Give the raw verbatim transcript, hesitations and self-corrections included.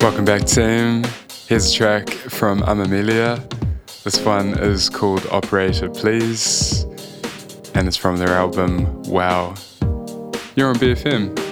Welcome back, team. Here's a track from Amamelia. This one is called Operator Please, and it's from their album Wow. You're on B F M.